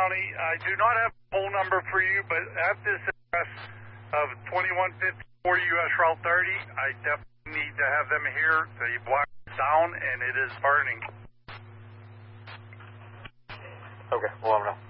County. I do not have a phone number for you, but at this address of 2154 U.S. Route 30, I definitely need to have them here. The block is down, and it is burning. Okay, well, I'm going to